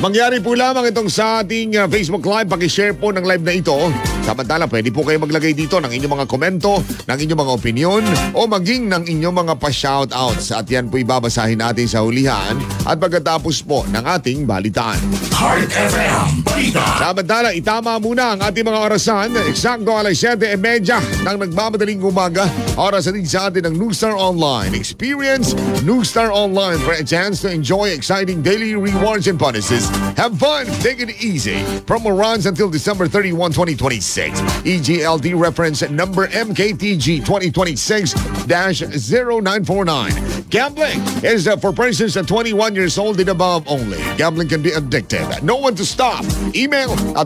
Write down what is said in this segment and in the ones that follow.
Mangyari po lamang itong sa ating Facebook Live. Pakishare po ng live na ito. Samantala, pwede po kayo maglagay dito ng inyong mga komento, ng inyong mga opinion, o maging ng inyong mga pa-shoutouts. At yan po ibabasahin natin sa hulihan at pagkatapos po ng ating balitaan. Heart FM Balita. Samantala, itama muna ang ating mga orasan. Eksakto alas 7:30 ng nagmamadaling umaga. Oras din sa atin ng Newstar Online. Experience Newstar Online for a chance to enjoy exciting daily rewards and bonuses. Have fun, take it easy. Promo runs until December 31, 2026. EGLD reference number MKTG 2026-0949. Gambling is for persons 21 years old and above only. Gambling can be addictive. Know when to stop. Email at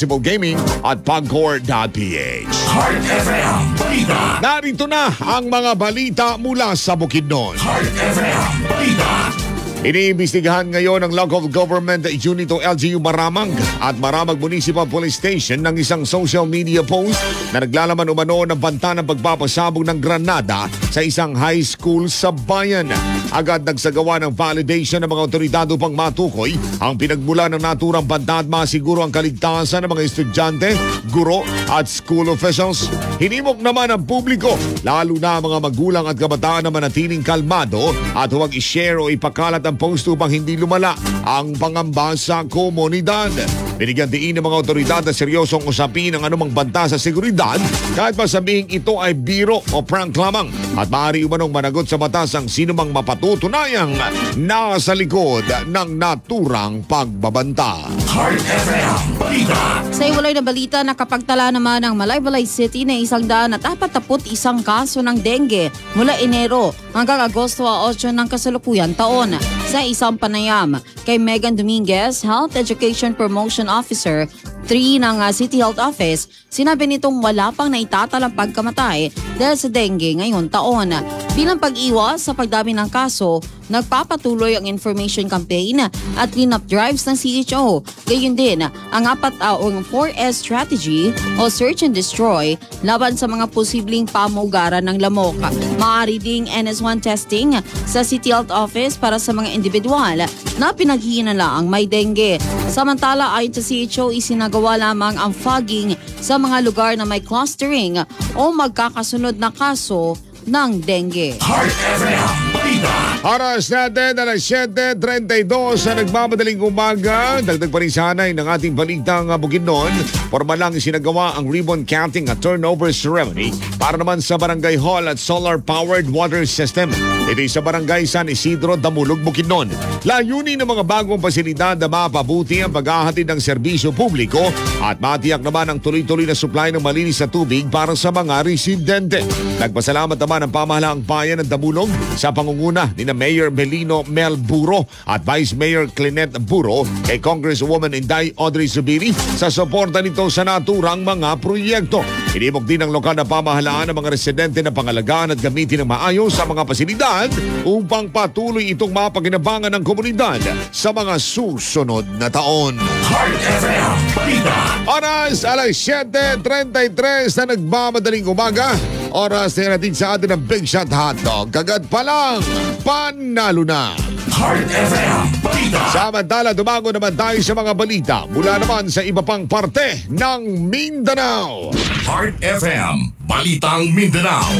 responsiblegaming@pagcor.ph. Heart FM Balita. Narito na ang mga balita mula sa Bukidnon. Heart FM Balita. Iniimbestigahan ngayon ng Local Government Unit o LGU Maramag at Maramag Municipal Police Station ng isang social media post na naglalaman umano ng banta ng pagpapasabog ng granada sa isang high school sa bayan. Agad nagsagawa ng validation ng mga otoridad upang matukoy ang pinagmula ng naturang banta at masiguro ang kaligtasan ng mga estudyante, guro at school officials. Hinimok naman ang publiko, lalo na ang mga magulang at kabataan na manatiling kalmado at huwag i-share o ipakalat ang post upang hindi lumala ang pangamba sa komunidad. Binigyan diin ng mga otoridad na seryosong usapin ang anumang banta sa seguridad kahit pa sabihing ito ay biro o prank lamang at maaari umanong managot sa batas ang sinumang mapatutunayang nasa likod ng naturang pagbabanta. Heart FM Balita. Sa iwalay na balita, nakapagtala naman ng Malaybalay City na 141 kaso ng dengue mula Enero hanggang Agosto 8 ng kasalukuyan taon. Sa isang panayam kay Megan Dominguez, Health Education Promotion Officer 3 ng City Health Office, sinabi nitong wala pang naitatalang pagkamatay dahil sa dengue ngayong taon. Bilang pag-iwas sa pagdami ng kaso, nagpapatuloy ang information campaign at cleanup drives ng CHO. Gayon din ang 4S strategy o search and destroy laban sa mga posibleng pamugaran ng lamok. Maaari ding NS1 testing sa City Health Office para sa mga individual na pinaghihinalaang may dengue. Samantala, ayon sa CHO, isinagawa lamang ang fogging sa mga lugar na may clustering o magkakasunod na kaso ng dengue. Heart FM Balita. Oras natin alas 7:32 sa nagmamadaling umaga. Dagdag pa rin sanay ng ating balitang Bukidnon. Formal lang isinagawa ang ribbon cutting at turnover ceremony para naman sa Barangay Hall at solar-powered water system. Ito sa Barangay San Isidro, Damulog, Bukidnon. Layunin ng mga bagong pasilidad na mapabuti ang paghahatid ng serbisyo publiko at matiyak naman ang tuloy-tuloy na supply ng malinis na tubig para sa mga residente. Nagpasalamat naman ang pamahalaang bayan ng Damulog sa pangunguna ni na Mayor Melino Mel Buro at Vice Mayor Clinette Buro kay Congresswoman Inday Audrey Zubiri sa suporta nito sa naturang mga proyekto. Inibok din ng lokal na pamahalaan ng mga residente na pangalagaan at gamitin ng maayos sa mga pasilidad upang patuloy itong mapakinabangan ng komunidad sa mga susunod na taon. Heart FM Balita. Oras alas 7:33 na nagmamadaling umaga. Oras na natin sa atin ng Big Shot Hotdog. Kagad pa lang, panalo na. Heart FM Balita. Samantala, dumago naman tayo sa mga balita mula naman sa iba pang parte ng Mindanao. Heart FM Balitang Mindanao.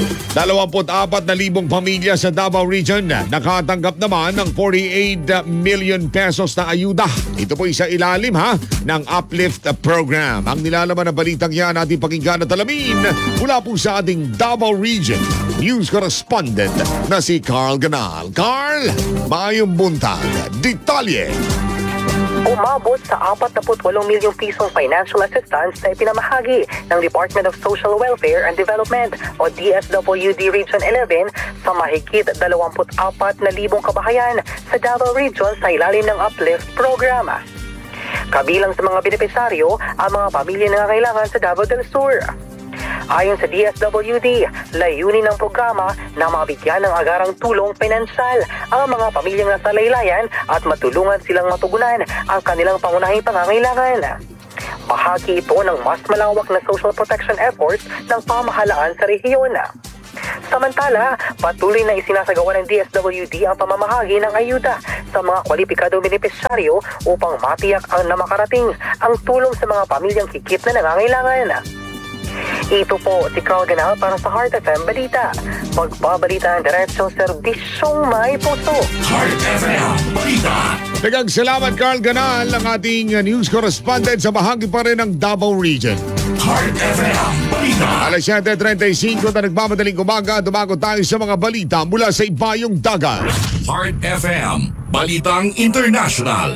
24,000 pamilya sa Davao Region nakatanggap naman ng 48 million pesos na ayuda. Ito po isa ilalim ng Uplift Program. Ang nilalaman ng balitang yan ating pakinggan at alamin mula po sa ating Davao Region News Correspondent na si Carl Ganal. Carl, maayong buntag. Detalye. Umabot sa 48 milyong pisong financial assistance na ipinamahagi ng Department of Social Welfare and Development o DSWD Region 11 sa mahigit 24,000 kabahayan sa Davao Region sa ilalim ng Uplift Program. Kabilang sa mga benepisaryo ang mga pamilya na kailangan sa Davao del Sur. Ayon sa DSWD, layunin ng programa na mabigyan ng agarang tulong pinansyal ang mga pamilyang nasa laylayan at matulungan silang matugunan ang kanilang pangunahing pangangailangan. Bahagi ito ng mas malawak na social protection efforts ng pamahalaan sa rehiyon. Sa Samantala, patuloy na isinasagawa ng DSWD ang pamamahagi ng ayuda sa mga kwalipikadong benepisyaryo upang matiyak ang namakarating ang tulong sa mga pamilyang higit na nangangailangan. Ito po si Carl Ganal para sa Heart FM Balita. Magbabalita ng diretsong serbisyong may puso. Heart FM Balita. Daghang salamat Carl Ganal, ang ating news correspondent sa bahagi pa rin ng Davao Region. Heart FM Balita. Alas 7:35 na nagmamadaling umaga, dumago tayo sa mga balita mula sa ibayong dagat. Heart FM Balitang International.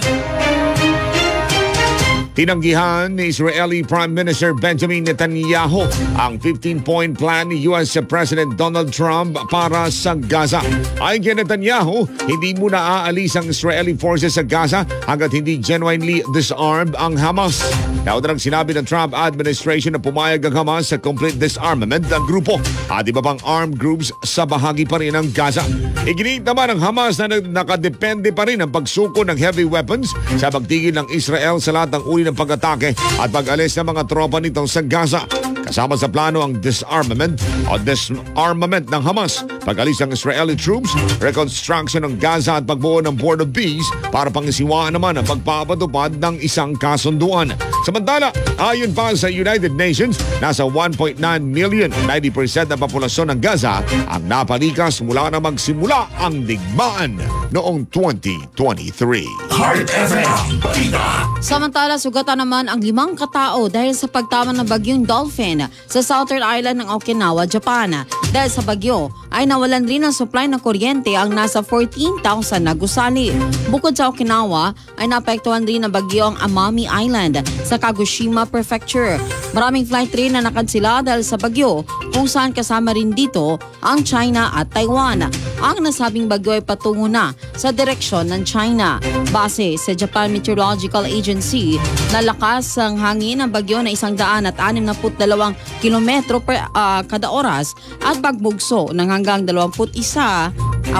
Tinanggihan ni Israeli Prime Minister Benjamin Netanyahu ang 15-point plan ni US President Donald Trump para sa Gaza. Ayon kay Netanyahu, hindi muna aalis ang Israeli forces sa Gaza hanggat hindi genuinely disarmed ang Hamas. Nauna nang sinabi ng Trump administration na pumayag ang Hamas sa complete disarmament ng grupo at iba pang armed groups sa bahagi pa rin ng Gaza. Iginiit naman ng Hamas na nakadepende pa rin ang pagsuko ng heavy weapons sa pagtigil ng Israel sa lahat ng uri ng pag-atake at pag-alis ng mga tropa nito sa Gaza. Kasama sa plano ang disarmament ng Hamas, pag-alis ng Israeli troops, reconstruction ng Gaza at pagbuo ng Board of Peace para pangisiwaan naman ang pagpapatupad ng isang kasunduan. Samantala, ayon pa sa United Nations, nasa 1.9 million, 90% ng populasyon ng Gaza ang napalikas mula na magsimula ang digmaan noong 2023. Heart FM Balita. Samantala, sugatan naman ang 5 katao dahil sa pagtama ng bagyong Dolphin sa Southern Island ng Okinawa, Japan. Dahil sa bagyo, ay nawalan rin ng supply ng kuryente ang nasa 14,000 na gusali. Bukod sa Okinawa, ay naapektuhan rin ng bagyo ang Amami Island sa Kagoshima Prefecture. Maraming flight rin na nakansila dahil sa bagyo, kung saan kasama rin dito ang China at Taiwan. Ang nasabing bagyo ay patungo na sa direksyon ng China. Base sa Japan Meteorological Agency, lalakas ang hangin ng bagyo na 162 kilometro kada oras at pagbugso ng hanggang 216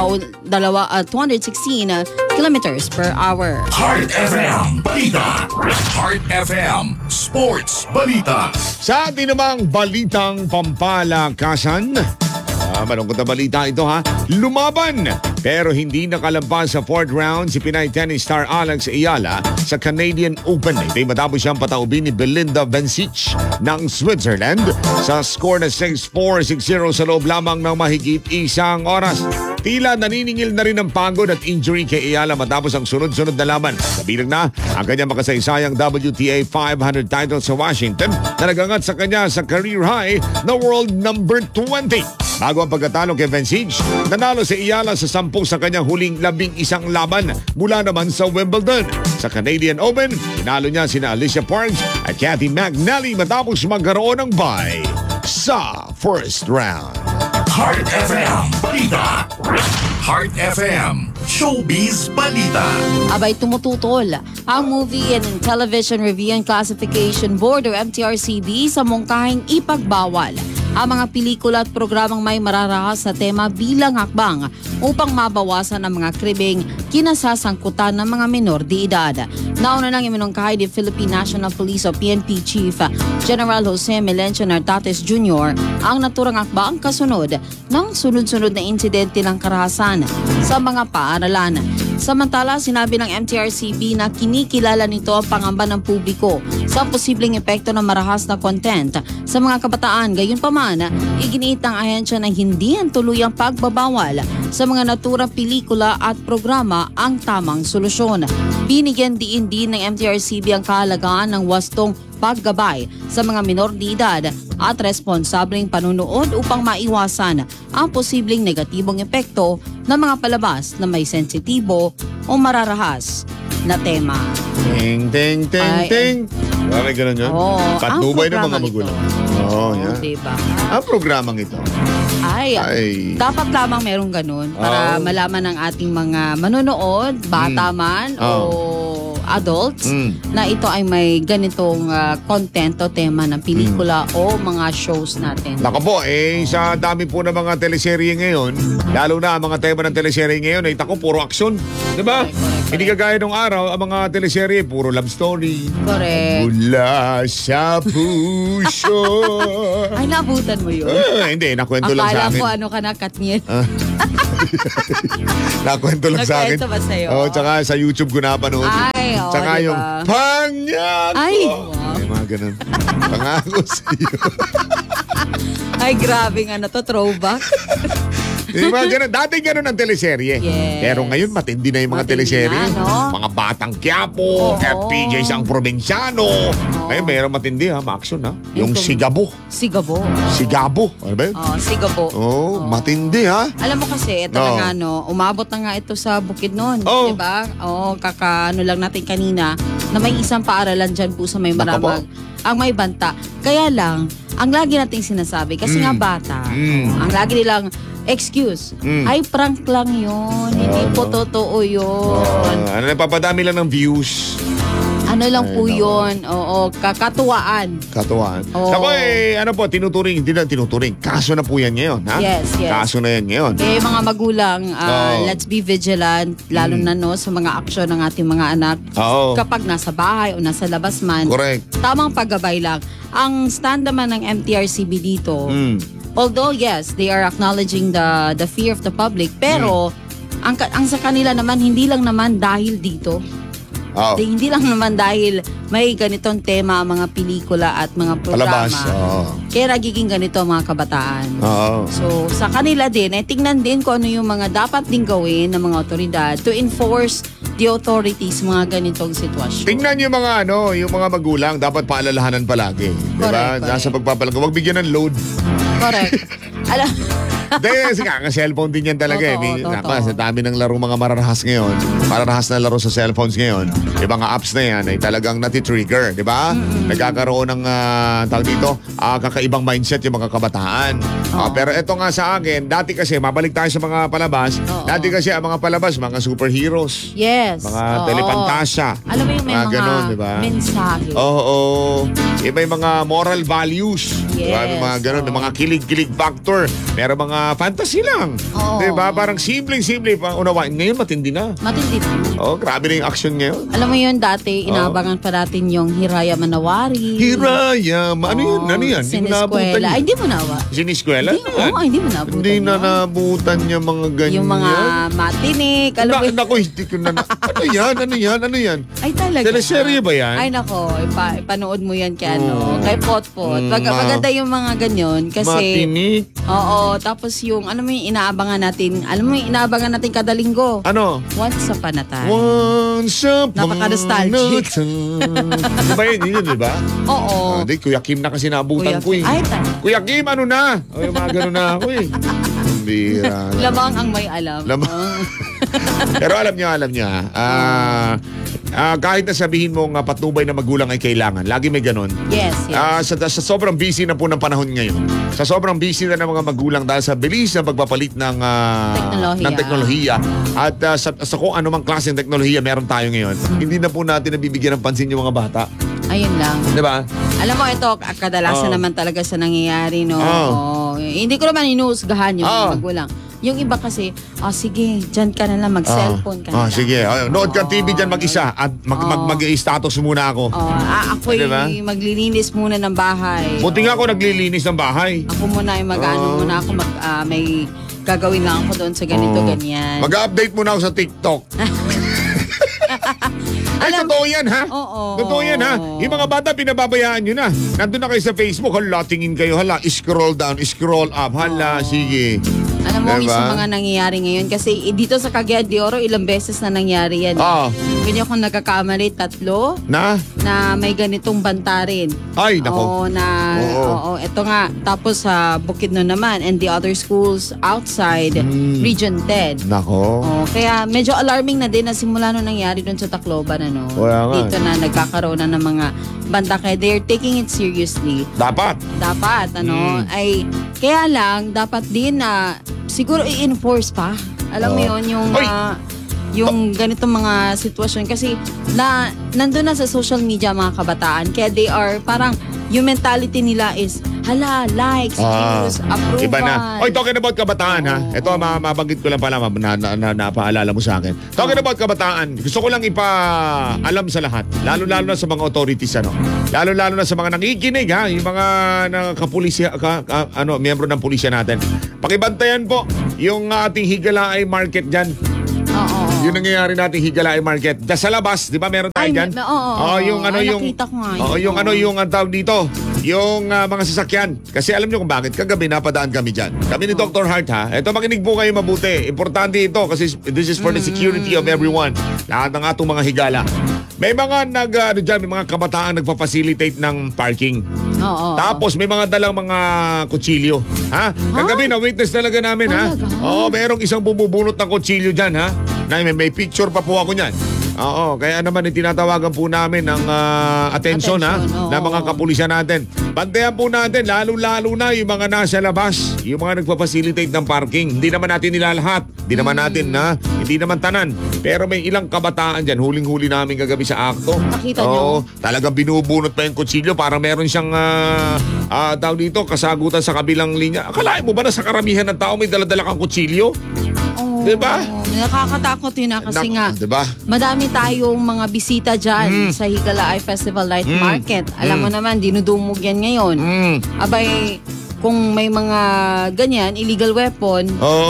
kilometers per hour. Heart FM Balita. Heart FM Sports Balita. Sa ating namang balitang pampalakasan, malungkot na balita ito ha. Lumaban pero hindi nakalampas sa 4th round si Pinay tennis star Alex Ayala sa Canadian Open. Ito'y matapos siyang pataubin ni Belinda Bencic ng Switzerland sa score na 6-4, 6-0 sa loob lamang ng mahigit isang oras. Tila naniningil na rin ang pagod at injury kay Ayala matapos ang sunod-sunod na laban. Kabilang na ang kanyang makasaysayang WTA 500 title sa Washington na nagangat sa kanya sa career high na world number 20. Bago ang pagkatalo kay Bencic, nanalo si Ayala sa 10 sa kanyang huling 11 laban mula naman sa Wimbledon. Sa Canadian Open, tinalo niya sina Alicia Parks at Cathy McNally matapos magkaroon ng bye sa first round. Heart FM Balita. Heart FM Showbiz Balita. Abay tumututol ang Movie and Television Review and Classification Board o MTRCB sa mungkahing ipagbawal ang mga pelikula at programang may mararahas na tema bilang hakbang upang mabawasan ang mga kribeng kinasasangkutan ng mga menor de edad. Nauna nang iminungkahi ni Philippine National Police o PNP Chief General Jose Melencio Nartates Jr. ang naturang hakbang kasunod ng sunod-sunod na insidente ng karahasan sa mga paaralan. Samantala, sinabi ng MTRCB na kinikilala nito ang pangamba ng publiko sa posibleng epekto ng marahas na content sa mga kabataan. Gayunpaman, iginiit ng ahensya na hindi ang tuluyang pagbabawal sa mga naturang pelikula at programa ang tamang solusyon. Binigyan din ng MTRCB ang kahalagaan ng wastong paggabay sa mga minor de edad at responsableng panunood upang maiwasan ang posibleng negatibong epekto ng mga palabas na may sensitibo o mararahas na tema. Ting, ting, ting, Ay, ting. Parang ganun yun? Oo, Patnubay ng mga ang magulang. programang Oo, ito. yan. Diba? Ang programang ito. Ay, dapat lamang merong ganun para malaman ng ating mga manonood, bata man o adults, na ito ay may ganitong content o tema ng pelikula o mga shows natin. Naka po, sa dami po ng mga teleserye ngayon, lalo na ang mga tema ng teleserye ngayon, ay tako, puro aksyon. Diba? Hindi kagaya nung araw, ang mga teleserye, puro love story. Correct. Mula sa puso. Ay, nabutan mo yun. Hindi, nakwento lang sa Akala akin. ko ano ka na, Katniel. Nakwento lang sa akin. Nakwento ba sa'yo? Oo, tsaka sa YouTube ko napanood. Ay, oo, Tsaka diba? yung pangako. Ay, wow. Ay, mga ganun. Pangako sa'yo. Ay, grabe nga na to, throwback. Diba, ganun. Dati ganun ang teleserye. Yes. Pero ngayon matindi na yung mga Matindi teleserye. na, no? Mga Batang Quiapo, Oo. FPJs ang Probinsyano. Ngayon meron matindi ha, ma-action ha. Yung Ito. Sigabo. Sigabo. Sigabo. Ano ba yun? Sigabo. Oh, matindi ha. Alam mo kasi, ito na nga, no, umabot na nga ito sa Bukidnon. Oh. Diba? Oo, kakaano lang natin kanina na may isang paaralan dyan po sa may Nako po. Maramag. Ang may banta. Kaya lang, ang lagi nating sinasabi, kasi nga bata, ang lagi nilang excuse, ay prank lang yun. Hindi po totoo yun. Ano, napapadami lang ng views. Ano lang po yun. Oo, kakatuwaan. Katuwaan. Oo. Ako ano po, tinuturing, hindi na tinuturing. Kaso na po yan ngayon, ha? Yes, yes. Kaso na yan ngayon. Kaya mga magulang, Oo. let's be vigilant, lalo na no sa mga aksyon ng ating mga anak. Oo. Kapag nasa bahay o nasa labas man, Correct. tamang paggabay lang. Ang stand naman ng MTRCB dito, although yes, they are acknowledging the fear of the public, pero ang sa kanila naman, hindi lang naman dahil dito. Oo. Hindi lang naman dahil may ganitong tema ang mga pelikula at mga programa. Palabas. Oo. Kaya nagiging ganito ang mga kabataan. Oo. So, sa kanila din, tingnan din kung ano yung mga dapat din gawin ng mga otoridad to enforce the authorities mga ganitong sitwasyon. Tingnan yung mga yung mga magulang dapat paalalahanan palagi. Diba? Correct, Nasa correct. pagpapalaga. Huwag bigyan ng load. Correct. Alam, Dahil kasi cellphone din yan talaga. Totoo. Sa dami ng laro mga mararahas ngayon. Mararahas na laro sa cellphones ngayon. Yung mga apps na yan ay talagang nati-trigger. Di ba? Nagkakaroon ng tawag dito, kakaibang mindset yung mga kabataan. Pero eto nga sa akin, dati kasi, mabalik tayo sa mga palabas. Oo. Dati kasi ang mga palabas, mga superheroes. yes. Mga Oo. telepantasya. Alam mo yung may mga ganun, di ba? mensahe. Oo. May mga moral values. Diba? Yes, May mga ganun. May mga kilig-kilig factor. Meron mga fantasy lang. Oo. Diba? Parang simpleng-simple pang unawain. Ngayon matindi na. Matindi na. Oh, grabe na yung action ngayon. Alam mo yun, dati, inaabangan pa natin yung Hiraya Manawari. Hiraya. Ano yun? Ano yan? Hindi mo naabutan Sineskwela. Ay, yan. hindi mo nawa. Siniskwela? Hindi mo naabutan. Hindi na yun. naabutan yung mga ganyan. Yung mga matinik. Alam mo yun? Naku, hindi ko na. Ano yan? Ano yan? Ano yan? Ay, talaga. Teleserye ba yan? Ay, nako. Ipanood mo yan kay kay Potpot. Maganda yung mga ganyan. Kasi, Matinik. oo. Tapos yung, ano mo yung inaabangan natin, kada linggo. Ano? Once upon a time. Once upon Napaka-nostalgic. a time. Diba yun, diba? Oo. Hindi, Kuya Kim na kasi naabutan ko eh. Ay, talaga. Kuya Kim, ano na? O, yung mga ganun na ako eh. Ang bira. Lamang ang may alam. Pero alam niyo kahit na sabihin mo nga patnubay na magulang ay kailangan, lagi may ganun. Yes, yes. Sa sobrang busy na po ng panahon ngayon, sa sobrang busy na ng mga magulang dahil sa bilis na pagpapalit ng teknolohiya at sa kung anumang klaseng teknolohiya meron tayo ngayon, hindi na po natin nabibigyan ng pansin yung mga bata. Ayun lang. Di ba? Alam mo, ito, kadalasan naman talaga sa nangyayari, no? Hindi ko naman inuusgahan yung mga magulang. Yung iba kasi, sige, dyan ka na lang, mag-cellphone ka na lang. Sige, nood kang TV dyan mag-isa at mag-status muna ako. Ako'y Diba? maglilinis muna ng bahay. Buti nga ako naglilinis ng bahay. Ako muna ay mag-ano muna ako, may gagawin lang ako doon sa ganito, ganyan. Mag-update muna ako sa TikTok. Ay, totoo yan, ha? Oo. Totoo yan, ha? Yung mga bata, pinababayaan nyo na. Nandun na kayo sa Facebook, hala, tingin kayo, hala, scroll down, scroll up, hala, sige. Alam mo, Diba? sa mga nangyayari ngayon, kasi dito sa Cagayan de Oro, ilang beses na nangyari yan. Hindi ako nagkakamali, 3 Na? na may ganitong banta rin. Ay, nako. Oo, ito nga. Tapos sa Bukidnon naman and the other schools outside Region 10. Nako. Kaya medyo alarming na din na simula nung nangyari doon sa Tacloban, ano. Kaya nga. Dito na nagkakaroon na ng mga banta, kaya they're taking it seriously. Dapat. Ay kaya lang dapat din na siguro i-enforce pa. Alam mo yun, yung ganitong mga sitwasyon kasi nandun na sa social media mga kabataan, kaya they are parang yung mentality nila is hala, likes, views, approval. Iba na. Oy, talking about kabataan ha. Ito mabanggit ko lang pala napaalala mo sa akin. Talking about kabataan, gusto ko lang ipaalam sa lahat, lalo-lalo na sa mga authorities Lalo-lalo na sa mga nakikinig ha, yung mga kapulisya miyembro ng pulisya natin. Pakibantayan po yung ating Higalaay Market diyan. Oo. Yung nangyayari natin Higalaay Market. Diyan sa labas, 'di ba? Meron tayo diyan. Nakita ko nga. Yung ang tawag dito, yung mga sasakyan. Kasi alam niyo kung bakit kagabi napadaan kami diyan. Kami ni Dr. Hart ha. Ito makinig po kayo mabuti. Importante ito kasi this is for the security of everyone. Lahat ng atong mga higala. May mga may mga kabataan nagpa-facilitate ng parking. Oo. Tapos may mga dalang mga kutsilyo. Ha? Kagabi na witness talaga namin ha. Oo, merong isang bubunot ng kutsilyo diyan ha. May picture pa po ako niyan. Oo, kaya naman tinatawagan po namin ng atensyon ha, ng mga kapulisan natin. Bantayan po natin, lalo-lalo na yung mga nasa labas, yung mga nagpa-facilitate ng parking. Hindi naman natin nilalahat, hindi naman tanan. Pero may ilang kabataan dyan, huling-huli namin kagabi sa akto. Nakita nyo? Talagang binubunot pa yung kutsilyo, parang meron siyang tawag dito, kasagutan sa kabilang linya. Akalain mo ba na sa karamihan ng tao may daladala kang kutsilyo? Diba? Nakakatakot yun kasi nga diba? Madami tayong mga bisita dyan sa Higalaay Festival Night Market. Alam mo naman, dinudumog yan ngayon. Abay, kung may mga ganyan, illegal weapon,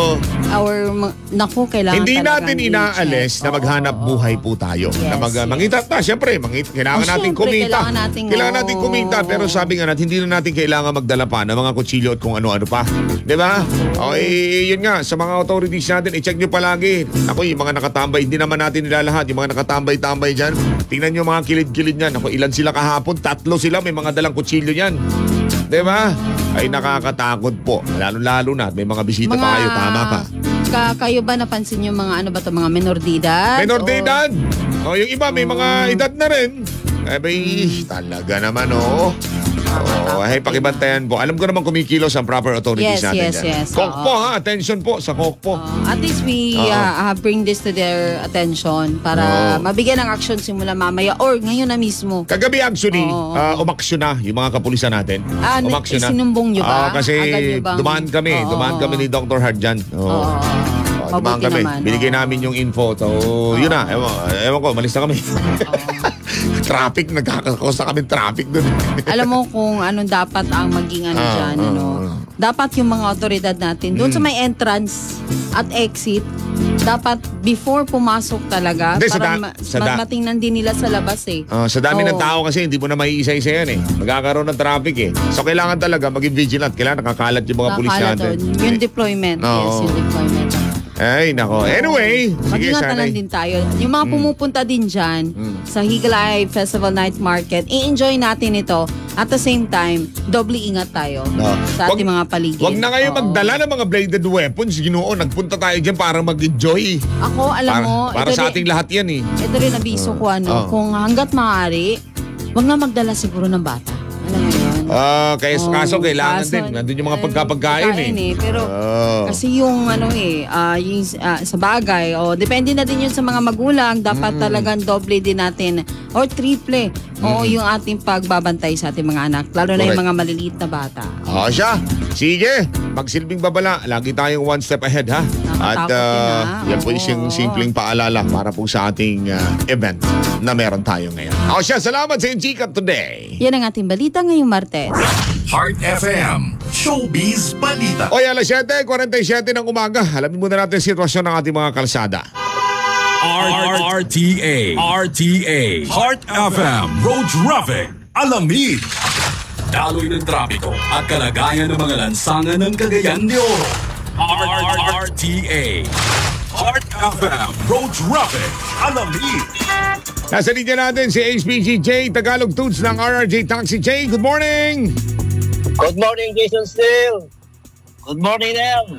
kailangan hindi talagang natin inaalis na maghanap buhay po tayo. Yes, na mangita siyempre, kailangan natin kumita. Kailangan natin kumita, pero sabi nga natin, hindi na natin kailangan magdala pa ng mga kutsilyo at kung ano-ano pa. Diba? Yun nga, sa mga authorities natin, i-check nyo palagi. Yung mga nakatambay, hindi naman natin nilalahat. Yung mga nakatambay-tambay dyan, tingnan nyo mga kilid-kilid nyan. Ilan sila kahapon? 3 sila, may mga dalang kutsilyo yan. Diba? Ay nakakatakot po. Lalo-lalo na may mga bisita pa kayo. Tama ka. Kayo ba napansin yung mga mga menor de edad? Menor de edad? Yung iba may mga edad na rin. Talaga naman pakibantayan po. Alam ko naman kumikilos ang proper authorities natin. Yes. Kokpo ha, attention po sa Kokpo. At least we bring this to their attention para mabigyan ng action simula mamaya or ngayon na mismo. Kagabi actually, umaksyon na yung mga kapulisan natin. Umaksyon na. Sinumbong nyo ba? Kasi dumaan kami ni Dr. Hart dyan. Dumaan kami. Binigay namin yung info. Yun na. Ewan ko, malis na kami. Traffic, nagkakakosa kami traffic dun. Alam mo kung anong dapat ang maging dyan, dapat yung mga otoridad natin doon sa may entrance at exit, dapat before pumasok talaga para matingnan din nila sa labas sa dami ng tao kasi hindi mo na maiisa-isa yan magkakaroon ng traffic So kailangan talaga maging vigilant. Kailangan nakakalat yung mga pulis natin. Yung deployment. Yes, yung deployment. Ay, nako. Anyway, mag-ingatan lang din tayo. Yung mga pumupunta din dyan sa Higalaay Festival Night Market, i-enjoy natin ito. At the same time, doble ingat tayo sa ating mga paligid. Huwag na kayo magdala ng mga bladed weapons. Ginoo, nagpunta tayo dyan para mag-enjoy. Ako, alam mo, para sa ating lahat yan Ito rin abiso ko, kung hanggat maaari, huwag na magdala siguro ng bata. Alam mo yun? Kaso kailangan din. Nandun yung mga pagkapagkain Pero kasi yung yung, sa bagay, depende na din yun sa mga magulang. Dapat talagang doble din natin or triple yung ating pagbabantay sa ating mga anak. Lalo na yung mga maliliit na bata. Siya. Sige. Magsilbing babala. Lagi tayong one step ahead ha. At yan po yung simpleng paalala para po sa ating event na meron tayo ngayon. Siya. Salamat sa Chika Today. Yan ang ating balita ngayong Martes. Heart FM, Showbiz Balita. Alas 7:47 ng umaga. Alamin muna natin sitwasyon ng ating mga kalsada. RTA, Heart FM, Road Traffic, Alamid. Daloy ng trapiko at kalagayan ng mga lansangan ng Cagayan de Oro. RTA, Heart FM, Road Traffic, Alamid. Nasa linya natin si HPG Tagalog Tools ng RRJ Taxi. J, good morning! Good morning, Jason Steele. Good morning, Nel.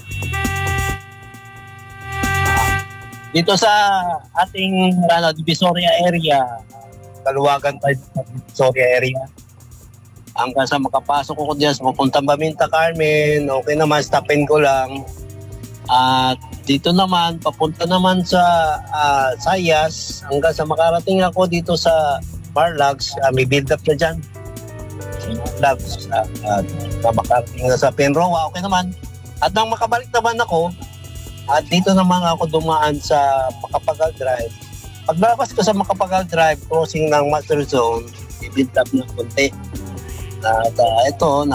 Dito sa ating Divisoria area, kaluwagan tayo sa Divisoria area. Hanggang sa makapasok ko diyan sa papuntang Baminta Carmen, okay naman, stopin ko lang. At dito naman, papunta naman sa Sayas, hanggang sa makarating ako dito sa Marlax, may build up na dyan. Vlogs na makarating na sa Penroa, okay naman. At nang makabalik naman ako, at dito naman ako dumaan sa Macapagal Drive. Paglabas ko sa Macapagal Drive, crossing ng Master Zone, i-build up ng konti. At ito,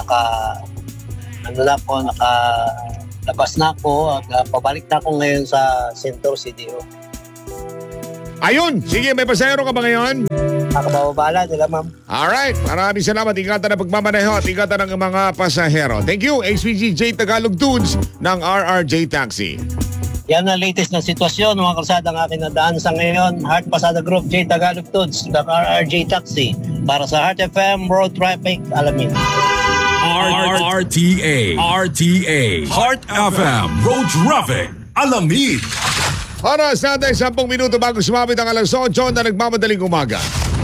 nakalabas na ako at pabalik na ako ngayon sa Centro CDO. Ayun, sige, may pasayro ka ba ngayon? Nakababala nila, ma'am. Alright, maraming salamat. Ingatan na pagmamaneho at ingatan ng mga pasahero. Thank you, HPG Tagalog Dudes ng RRJ Taxi. Yan ang latest na sitwasyon, mga kalsada ng aking nadaan sa ngayon. Heart Pasada Group, J Tagalog Dudes ng RRJ Taxi. Para sa Heart FM, Road Traffic, alamin. RTA, Heart FM, Road Traffic, alamin. Oras natin 10 minuto bago sumabit ang alas 8 na nagmamadaling umaga.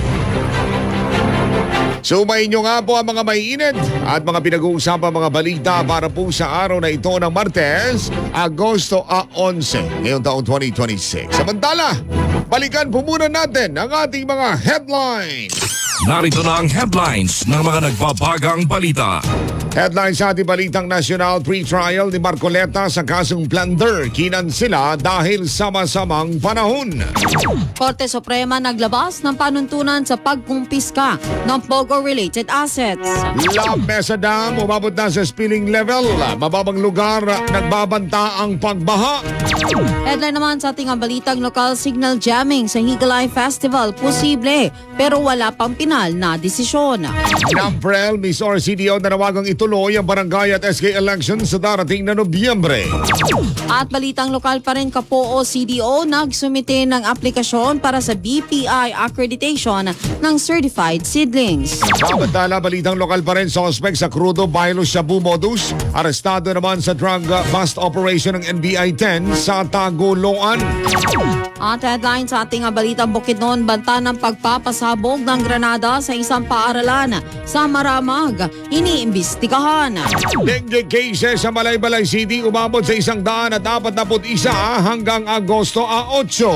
Sumayin nyo nga po ang mga maiinit at mga pinag-uusapang mga balita para po sa araw na ito ng Martes, Agosto 11, ngayong taong 2026. Samantala, balikan po muna natin ang ating mga headlines. Narito na ang headlines ng mga nagbabagang balita. Headlines sa ating balitang national pre-trial ni Marcoleta sa kasong plunder. Kinansela dahil sama-samang panahon. Korte Suprema naglabas ng panuntunan sa pagkumpiska ng POGO-related assets. La Mesa Dam umabot na sa spilling level. Mababang lugar nagbabanta ang pagbaha. Headline naman sa ating balitang lokal signal jamming sa Higalay Festival. Posible pero wala pang pinal na desisyon. Namprel, Miss CDO na nawagang ituloy ang barangay at SK elections sa darating na Nobyembre. At balitang lokal pa rin, Kapoo CDO nagsumite ng aplikasyon para sa BPI accreditation ng certified seedlings. Samantala, balitang lokal pa rin, suspect sa crudo Bailo Shabu modus. Arestado naman sa drug bust operation ng NBI-10 sa Tagoloan. At headline sa ating balitang Bukidnon, banta ng pagpapasabog ng granada sa isang paaralan sa Maramag. Iniimbestigahan. Dengue cases sa Malaybalay City umabot sa 141 hanggang Agosto 8.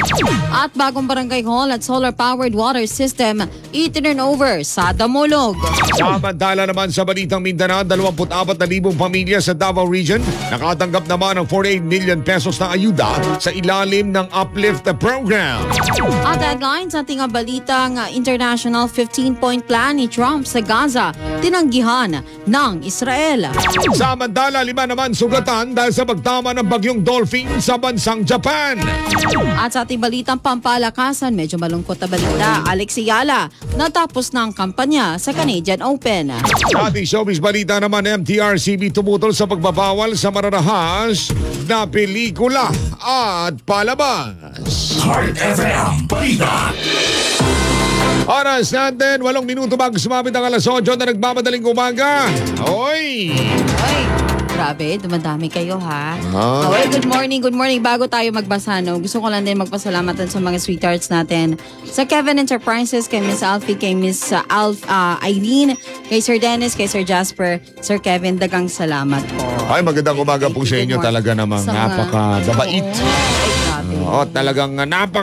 At bagong barangay hall at solar-powered water system i-turnover sa Damulog. Samantala naman sa balitang Mindanao, 24,000 pamilya sa Davao Region nakatanggap naman ng 48 million pesos na ayuda sa ilalim ng Uplift Program. At headline sa ating balitang international 15-point plan ni Trump sa Gaza, tinanggihan ng Israel. Samantala, 5 naman sugatan dahil sa pagtama ng bagyong Dolphin sa bansang Japan. At sa ating balitang pampalakasan, medyo malungkot na balita, Alex Ayala natapos na ang kampanya sa Canadian Open. Sa ating showbiz balita naman, MTRCB tumutol sa pagbabawal sa mararahas na pelikula at palabas. Heart FM, balita. Oras natin, 8 minuto bago sumabit ang alas 8 na nagmamadaling umaga. Oy! Ay, grabe, dumadami kayo ha. Ah. Okay, good morning. Bago tayo magbasa, no, gusto ko lang din magpasalamat sa mga sweethearts natin. Sa Kevin Enterprises, kay Miss Alfie, kay Miss Eileen, kay Sir Dennis, kay Sir Jasper, Sir Kevin, dagang salamat po. Ay, magandang umaga po sa inyo. Talaga namang napaka-dabait. Ay, grabe. Oo, talagang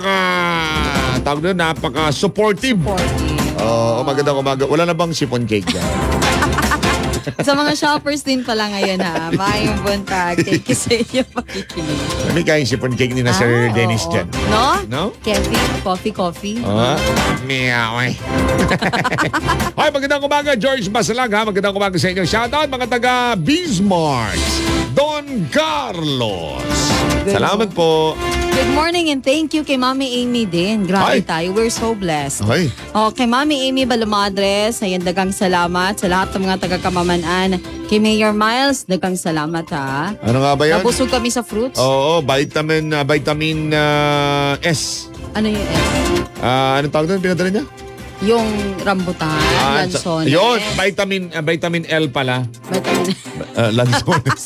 napaka-supportive. Oo, magandang umaga. Wala na bang sipon cake dyan? Sa mga shoppers din pala ngayon ha. Mayong buntag. Thank you sa inyo pakikinig. Kami kain sipon cake ni na Sir Dennis oo. dyan. No? No? Kevin, coffee. Meow eh. Hoy, magandang umaga, George Basalag ha. Magandang umaga sa inyo. Shoutout mga taga Bismarck. Don Carlos. Salamat po. Good morning and thank you kay Mami Amy din. Grabe Ay. tayo. We're so blessed. Ay. Kay Mami Amy Balamadres, ayan, dagang salamat sa lahat ng mga taga-Kamamanaan. Kay Mayor Miles, dagang salamat ha. Ano nga ba yan? Nabusog kami sa fruits. Oo, vitamin S. Ano yun? Anong tawag doon? Pinadala niya? Yung rambutan, lansones. Yun, vitamin L pala. Vitamin. Lansones.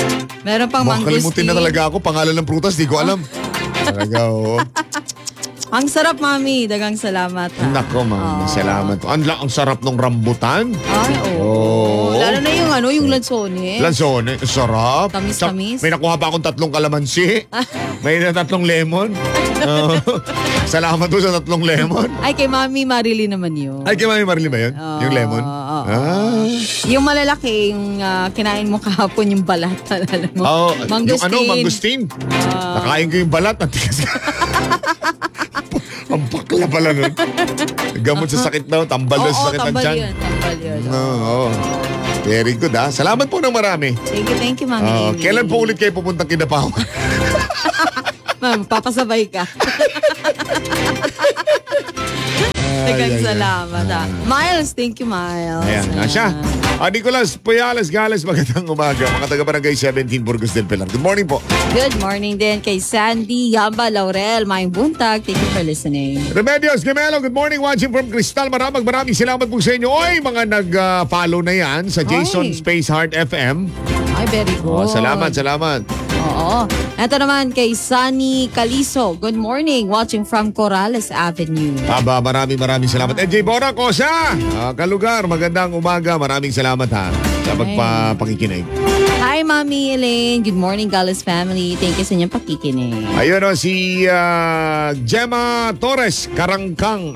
Meron pang mangustin. Makalimutin na talaga ako. Pangalan ng prutas, di ko alam. Talaga, oo. Ang sarap, Mami. Dagang salamat, ha. Nako, ma'am. Salamat po. Ang sarap ng rambutan. Ay, oo. Oo. Lalo na yung lansone. Lansone, sarap. Tamis-tamis. May nakuha pa akong 3 kalamansi. May 3 lemon. Oo. Salamat po sa 3 lemon. Ay, kay Mami Marilyn naman yun. Ay, kay Mami Marley ba yun? Yung lemon? Yung malalaki, yung kinain mo kahapon, yung balat. Alam mo? Yung mangustin. Nakain ko yung balat. Ang bakla pala nun. Gamot sa sakit daw. Tambal daw sa sakit ng tiyan. Tambal yun. Oo. Very good, ha. Salamat po ng marami. Thank you, Mami. Kailan po ulit kayo pupuntang Kinapawan? Ma'am, papasabay ka. Dagang salamat, ha. Miles, thank you, Miles. Ayan, Asya. Nicolas Puyales, Gales, magandang umaga. Mga taga-barangay 17, Burgos del Pilar. Good morning po. Good morning din kay Sandy, Yamba, Laurel, Maing Buntag. Thank you for listening. Remedios Gemelo, good morning. Watching from Cristal. Maraming salamat po sa inyo. Oy, mga nag-follow na yan sa Jason Space Heart FM. Ay, very good. Salamat. Oo. Ito naman kay Sunny Caliso. Good morning. Watching from Corrales Avenue. Maraming salamat. NJ Bora Cosa, Kalugar, magandang umaga. Maraming salamat, ha, sa pagpapakikinig. Hi, Mami Elaine. Good morning, Gales family. Thank you sa inyong pakikinig. Ayun, si Gemma Torres, Karangkang.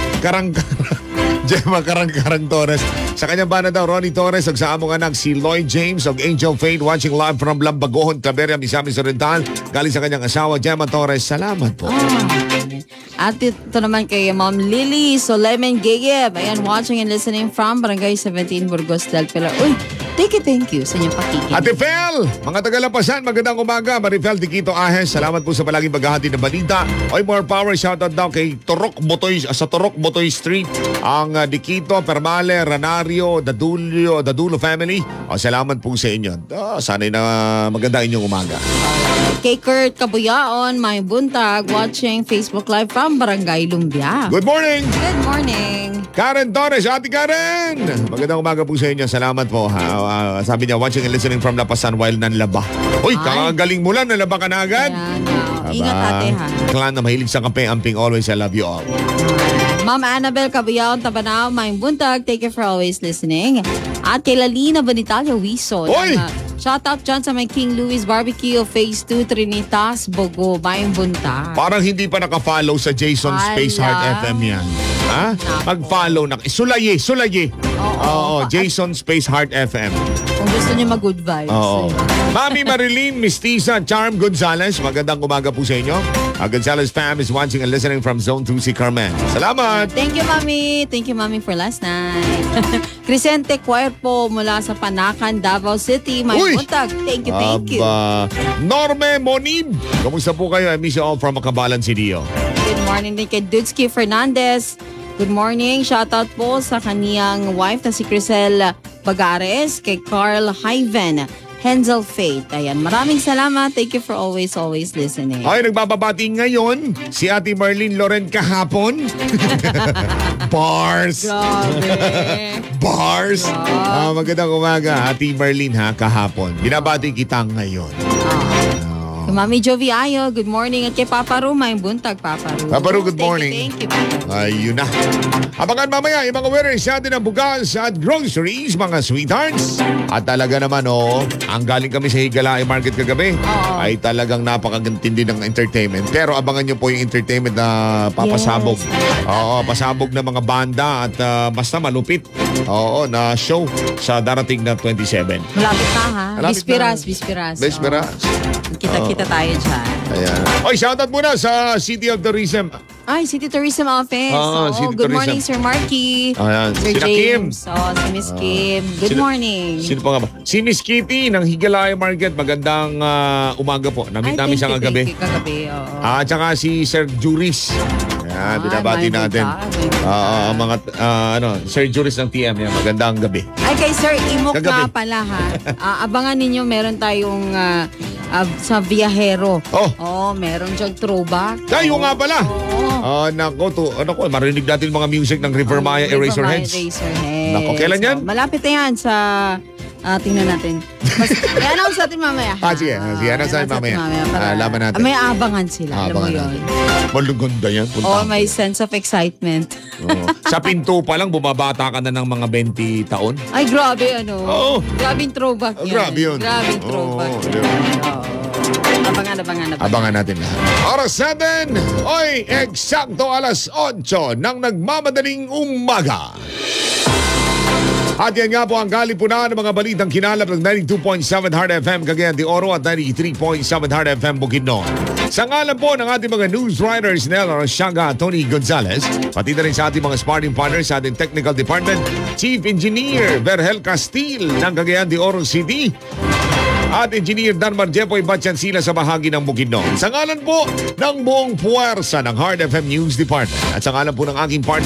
Gemma Karang Torres. Sa kanyang bana daw, Ronnie Torres, ag sa among anak si Lloyd James of Angel Faith, watching live from Lambagohon, Caberia, Misamis Oriental. Galing sa kanyang asawa, Gemma Torres. Salamat po. At ito naman kay Ma'am Lily Solemen Gayeb. Ayan, watching and listening from Barangay 17, Burgos del Pilar. Uy, thank you sa inyong pakikinig. Ate Fel, mga Tagalapasan, magandang umaga. Marifel Tiquito Ahes, salamat po sa palaging paghahati ng balita. Oy, more power, shoutout daw kay Torok Botoy, sa Torok Botoy Street, ang Diquito, Permale, Ranario, Dadulo family. Salamat po sa inyo. Sana'y na maganda inyong umaga. Kay Kurt Kabuyaon, May Buntag, watching Facebook Live from Barangay Lumbia. Good morning! Good morning! Karen Torres, Ate Karen! Magandang umaga po sa inyo. Salamat po, ha. Sabi niya, watching and listening from Lapasan while nanlaba. Uy, kakagaling mo lang, nanlaba ka na agad. Ingat, ate, ha. Clan na mahilig sa kape, amping always, I love you all. Ma'am Annabel Kabuyaon, Tabanao, May Buntag, thank you for always listening. At kay Lalina Bonitalio Wison. Oy! Shoutout dyan sa may King Louis Barbecue, Phase 2, Trinitas, Bogo, May Buntag. Parang hindi pa naka-follow sa Jason Space Heart FM yan. Ha? Mag-follow na. Sulaye. Oo, Jason Space Heart FM. Kung gusto niyo mag-good vibes. Oo. Mami Marilyn Mestiza Charm Gonzalez, magandang umaga po sa inyo. Gonzalez fam is watching and listening from Zone 2 si Carmen. Salamat! Thank you, Mami. Thank you, Mami, for last night. Crisente Cuerpo mula sa Panakan, Davao City. May Buntag. Thank you. Norme Monib, kamusta po kayo? I miss you all from Makabalan City. Good morning din kay Dudski Fernandez. Good morning. Shoutout po sa kaniyang wife na si Crisel Bagares, kay Carl Hyven, Hensel Faith. Ayan, maraming salamat. Thank you for always listening. Ay, nagbababati ngayon si Ate Marlene Loren kahapon. Bars. Grabe. Bars. Magandang umaga, Ate Marlene, ha, kahapon. Binabati kita ngayon. Kay Mami Joviayo, good morning. At kay Papa Ru, May Buntag, Papa Ru. Papa Ru, good morning. Thank you. Ayun na. Abangan mamaya yung mga winners natin ng bugas at groceries, mga sweethearts. At talaga naman, ang galing kami sa Higalay Market kagabi ay talagang napakagantindi ng entertainment. Pero abangan nyo po yung entertainment na papasabog. Yes. Pasabog na mga banda at basta malupit. Na show sa darating na 27. Malapit na, ha? Malapit Bispiras. Kita tayo dyan. Ayan. Oy, shoutout muna sa City of Tourism. Ay, City Tourism Office. City Good Tourism. morning, Sir Marky. Ayan. Sir Sina James. Si Miss Kim. Good morning. Sino pa nga ba? Si Miss Kitty ng Higalay Market. Magandang umaga po. Namit namin siya kagabi. Kagabi, At saka si Sir Juris. Ayan, binabati natin. Mga Sir Juris ng TM. Yan, magandang gabi. Ay, kay Sir Imok Kagabi. nga pala, ha. Abangan ninyo, meron tayong sa Viajero. Meron dyan throwback. Kayo nga pala. Nako, marinig natin mga music ng River Maya Eraserheads. Eraserheads. Nako, kailan yan? Malapit na yan sa Tingnan natin. I-announce natin mamaya. Sige. Announce natin mamaya. Para Laban natin. may abangan sila. Alam mo Abangan yun. natin. Maluganda yan. Oh, may sense of excitement. Oo. Sa pinto pa lang, bumabata ka na ng mga 20 taon. Ay, grabe Oo. Grabing throwback yan. Grabe yun. Grabing throwback. Oo, diba? Oo. Abangan. Abangan natin lahat. Oras 7. Oy, eksakto alas 8 ng nagmamadaling umaga. At yan nga po ang kalipunan ng mga balitang kinalap ng 92.7 Hard FM Cagayan de Oro at 93.7 Hard FM Bukidnon. Sa ngalan po ng ating mga news writers Nel Arsiaga at Tony Gonzalez, pati na rin sa ating mga sparring partners sa ating technical department, Chief Engineer Berhel Castil ng Cagayan de Oro City, at Engineer Danmar Jepoy Batyansila sa bahagi ng Bukidnon. Sa ngalan po ng buong puwersa ng Hard FM News Department at sa ngalan po ng aking partner